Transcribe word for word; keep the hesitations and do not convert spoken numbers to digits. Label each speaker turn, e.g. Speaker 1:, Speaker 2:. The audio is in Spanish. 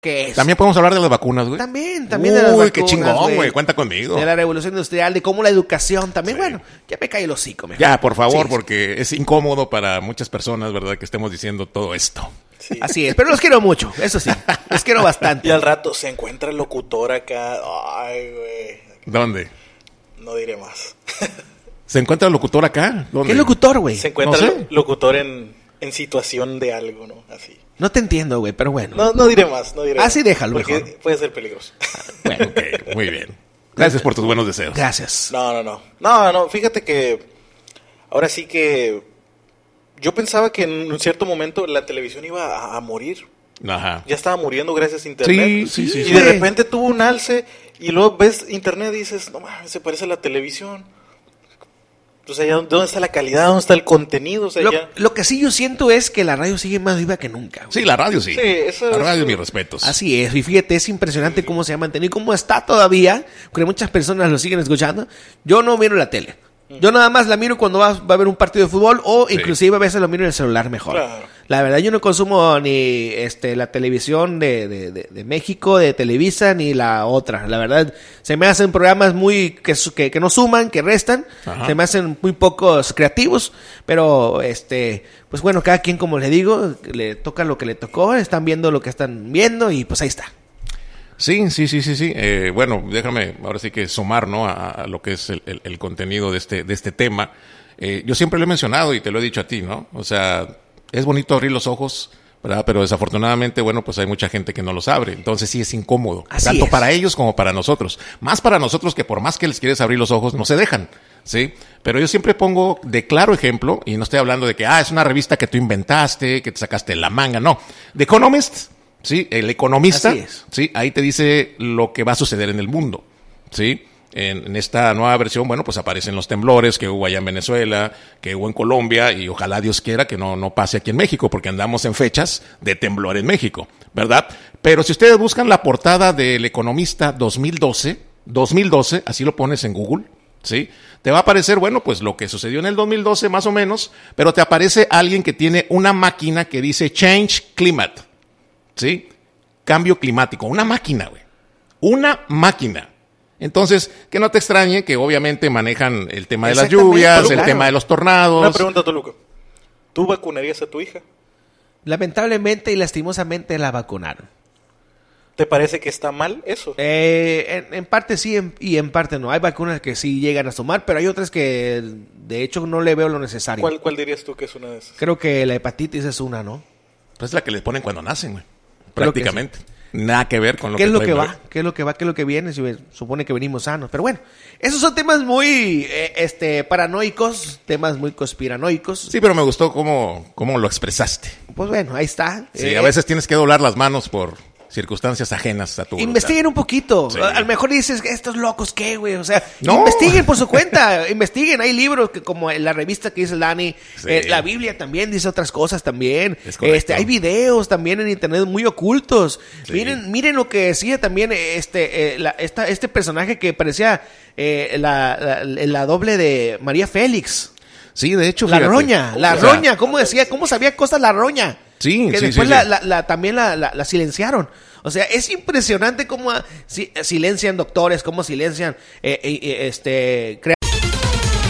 Speaker 1: ¿Qué es?
Speaker 2: También podemos hablar de las vacunas, güey.
Speaker 1: También, también de las
Speaker 2: Uy,
Speaker 1: vacunas,
Speaker 2: qué chingón, güey. Cuenta conmigo.
Speaker 1: De la revolución industrial, de cómo la educación también.
Speaker 2: Sí.
Speaker 1: Bueno, ya me cae el hocico. Mejor.
Speaker 2: Ya, por favor,
Speaker 1: Sí,
Speaker 2: porque es incómodo para muchas personas, ¿verdad? Que estemos diciendo todo esto.
Speaker 3: Sí.
Speaker 1: Así es, pero los quiero mucho, eso sí. Los quiero bastante.
Speaker 3: Y al rato se encuentra el locutor acá. Ay, güey.
Speaker 2: ¿Dónde?
Speaker 3: No diré más.
Speaker 2: ¿Se encuentra el locutor acá? ¿Dónde?
Speaker 1: ¿Qué locutor, güey?
Speaker 3: Se encuentra
Speaker 2: No sé.
Speaker 3: el locutor en, en situación de algo, ¿no? Así.
Speaker 1: No te entiendo, güey, pero bueno.
Speaker 3: No, no diré más, no diré
Speaker 1: Ah,
Speaker 3: más.
Speaker 1: sí, déjalo
Speaker 3: Porque
Speaker 1: mejor.
Speaker 3: puede ser peligroso.
Speaker 1: Bueno,
Speaker 2: Ok, muy bien. Gracias por tus buenos deseos.
Speaker 1: gracias.
Speaker 3: No, no, no. No, no, fíjate que ahora sí que yo pensaba que en un cierto momento la televisión iba a, a morir.
Speaker 2: Ajá.
Speaker 3: Ya estaba muriendo gracias a internet.
Speaker 2: Sí, sí, sí,
Speaker 3: Y
Speaker 2: sí.
Speaker 3: de repente tuvo un alce y luego ves internet y dices, no mames, se parece a la televisión. O sea, ya, ¿dónde está la calidad? ¿Dónde está el contenido? O sea,
Speaker 1: Lo,
Speaker 3: ya...
Speaker 1: lo que sí yo siento es que la radio sigue más viva que nunca. güey.
Speaker 2: Sí, la radio sí.
Speaker 3: Sí, eso
Speaker 2: La
Speaker 3: es-
Speaker 2: radio, mis respetos.
Speaker 1: Así es, y fíjate, es impresionante cómo se ha mantenido y cómo está todavía, porque muchas personas lo siguen escuchando. Yo no miro la tele. Yo nada más la miro cuando va, va a haber un partido de fútbol o
Speaker 2: Sí.
Speaker 1: inclusive a veces lo miro en el celular mejor.
Speaker 3: Claro.
Speaker 1: La verdad, yo no consumo ni este la televisión de, de, de, de México, de Televisa, ni la otra. La verdad, se me hacen programas muy que, su- que, que no suman, que restan.
Speaker 2: Ajá.
Speaker 1: Se me hacen muy pocos creativos, pero este pues bueno, cada quien, como le digo, le toca lo que le tocó, están viendo lo que están viendo y pues ahí está.
Speaker 2: Sí, sí, sí, sí, sí. Eh, bueno, déjame ahora sí que sumar, ¿no? A, a lo que es el, el- el contenido de este, de este tema. Eh, yo siempre lo he mencionado y te lo he dicho a ti, ¿no? O sea, es bonito abrir los ojos, ¿verdad? Pero desafortunadamente, bueno, pues hay mucha gente que no los abre. Entonces sí es incómodo.
Speaker 1: Así
Speaker 2: tanto
Speaker 1: es.
Speaker 2: para ellos como para nosotros. Más para nosotros que por más que les quieres abrir los ojos, no se dejan. ¿Sí? Pero yo siempre pongo de claro ejemplo, y no estoy hablando de que, ah, es una revista que tú inventaste, que te sacaste la manga, no. The Economist, ¿sí? El economista,
Speaker 1: Así es.
Speaker 2: ¿sí? Ahí te dice lo que va a suceder en el mundo, ¿sí? En, en esta nueva versión, bueno, pues aparecen los temblores que hubo allá en Venezuela, que hubo en Colombia, y ojalá Dios quiera que no, no pase aquí en México, porque andamos en fechas de temblor en México, ¿verdad? Pero si ustedes buscan la portada del Economista dos mil doce, dos mil doce, así lo pones en Google, ¿sí? Te va a aparecer, bueno, pues lo que sucedió en el dos mil doce más o menos, pero te aparece alguien que tiene una máquina que dice Change Climate, ¿sí? Cambio climático, una máquina, güey. Una máquina. Entonces, que no te extrañe que obviamente manejan el tema de las
Speaker 1: Exactamente,
Speaker 2: lluvias, el
Speaker 1: claro.
Speaker 2: tema de los tornados.
Speaker 3: Una pregunta, Toluca. ¿Tú vacunarías a tu hija?
Speaker 1: Lamentablemente y lastimosamente la vacunaron.
Speaker 3: ¿Te parece que está mal eso?
Speaker 1: Eh, en, en parte sí en- y en parte no. Hay vacunas que sí llegan a sumar, pero hay otras que de hecho no le veo lo necesario.
Speaker 3: ¿Cuál, ¿Cuál dirías tú que es una de esas?
Speaker 1: Creo que la hepatitis es una, ¿no?
Speaker 2: Pues es la que les ponen cuando nacen, güey.
Speaker 1: Creo que
Speaker 2: Prácticamente. Nada que ver con lo
Speaker 1: ¿Qué
Speaker 2: que
Speaker 1: es lo que
Speaker 2: traen,
Speaker 1: va?
Speaker 2: güey.
Speaker 1: ¿Qué es lo que va? ¿Qué es lo que viene? Si supone que venimos sanos. Pero bueno, esos son temas muy eh, este, paranoicos, temas muy conspiranoicos.
Speaker 2: Sí, pero me gustó cómo, cómo lo expresaste.
Speaker 1: Pues bueno, ahí está.
Speaker 2: Sí,
Speaker 1: Eh,
Speaker 2: a veces tienes que doblar las manos por circunstancias ajenas a tu voluntad.
Speaker 1: Investiguen un poquito.
Speaker 2: Sí.
Speaker 1: A, a lo mejor dices, estos locos, ¿qué, güey? O sea,
Speaker 2: No.
Speaker 1: investiguen por su cuenta. Investiguen. Hay libros que como en la revista que dice el Dani.
Speaker 2: Sí.
Speaker 1: eh, la Biblia también dice otras cosas también.
Speaker 2: Es correcto.
Speaker 1: Este, hay videos también en internet muy ocultos.
Speaker 2: Sí.
Speaker 1: Miren, miren lo que decía también este, eh, la- esta, este personaje que parecía eh, la, la, la doble de María Félix.
Speaker 2: Sí, de hecho,
Speaker 1: La
Speaker 2: fíjate.
Speaker 1: roña, la
Speaker 2: O sea,
Speaker 1: roña, ¿cómo decía? ¿Cómo sabía cosas la roña?
Speaker 2: Sí,
Speaker 1: que
Speaker 2: sí,
Speaker 1: después
Speaker 2: sí,
Speaker 1: la,
Speaker 2: sí.
Speaker 1: la- la- también la, la- la silenciaron. O sea, es impresionante cómo ah, si- silencian doctores, cómo silencian eh, eh, eh, este